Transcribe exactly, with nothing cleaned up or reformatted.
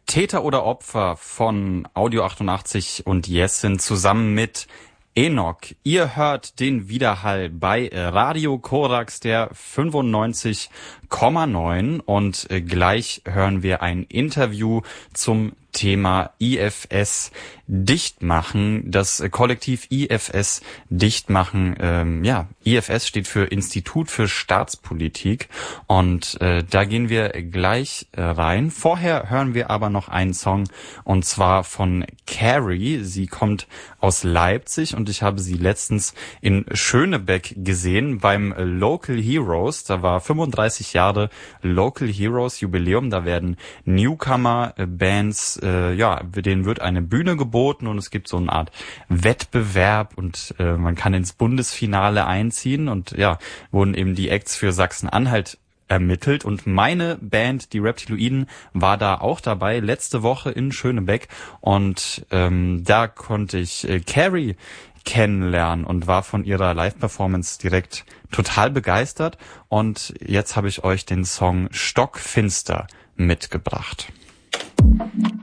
Täter oder Opfer von Audio achtundachtzig und Yes sind zusammen mit Enoch. Ihr hört den Widerhall bei Radio Korax, der fünfundneunzig Komma neun, und gleich hören wir ein Interview zum Thema I F S Dichtmachen, das Kollektiv I F S Dichtmachen. Ähm, ja, I F S steht für Institut für Staatspolitik, und äh, da gehen wir gleich äh, rein. Vorher hören wir aber noch einen Song, und zwar von Carrie. Sie kommt aus Leipzig und ich habe sie letztens in Schönebeck gesehen beim Local Heroes. Da war fünfunddreißig Jahre Local Heroes Jubiläum. Da werden Newcomer Bands, äh, ja, denen wird eine Bühne geboten und es gibt so eine Art Wettbewerb und äh, man kann ins Bundesfinale einziehen, und ja, wurden eben die Acts für Sachsen-Anhalt ermittelt, und meine Band, die Reptiloiden, war da auch dabei, letzte Woche in Schönebeck, und ähm, da konnte ich äh, Carrie kennenlernen und war von ihrer Live-Performance direkt total begeistert, und jetzt habe ich euch den Song Stockfinster mitgebracht.